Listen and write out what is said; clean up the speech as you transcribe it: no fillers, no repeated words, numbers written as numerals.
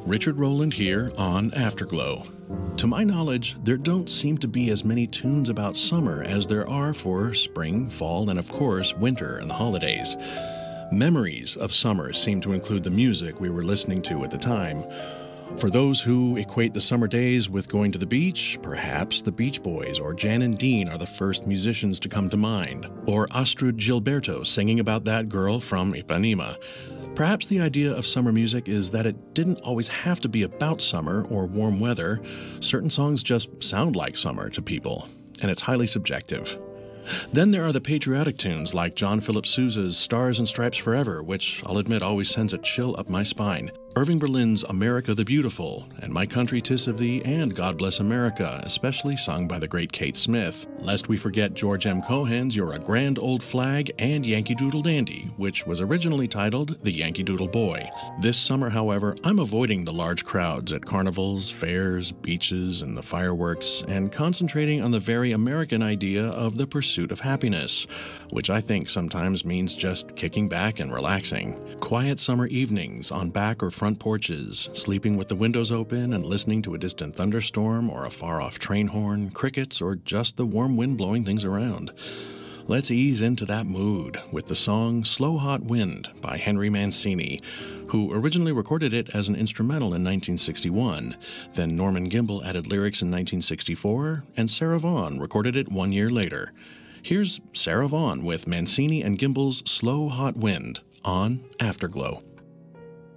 Richard Rowland here on Afterglow. To my knowledge, there don't seem to be as many tunes about summer as there are for spring, fall, and of course, winter and the holidays. Memories of summer seem to include the music we were listening to at the time. For those who equate the summer days with going to the beach, perhaps the Beach Boys or Jan and Dean are the first musicians to come to mind, or Astrud Gilberto singing about that girl from Ipanema. Perhaps the idea of summer music is that it didn't always have to be about summer or warm weather. Certain songs just sound like summer to people, and it's highly subjective. Then there are the patriotic tunes like John Philip Sousa's Stars and Stripes Forever, which I'll admit always sends a chill up my spine. Irving Berlin's America the Beautiful, and My Country 'Tis of Thee, and God Bless America, especially sung by the great Kate Smith. Lest we forget George M. Cohan's You're a Grand Old Flag and Yankee Doodle Dandy, which was originally titled The Yankee Doodle Boy. This summer, however, I'm avoiding the large crowds at carnivals, fairs, beaches, and the fireworks, and concentrating on the very American idea of the pursuit of happiness, which I think sometimes means just kicking back and relaxing. Quiet summer evenings on back or front porches, sleeping with the windows open and listening to a distant thunderstorm or a far-off train horn, crickets, or just the warm wind blowing things around. Let's ease into that mood with the song Slow Hot Wind by Henry Mancini, who originally recorded it as an instrumental in 1961. Then Norman Gimbel added lyrics in 1964, and Sarah Vaughan recorded it 1 year later. Here's Sarah Vaughan with Mancini and Gimbel's Slow Hot Wind on Afterglow.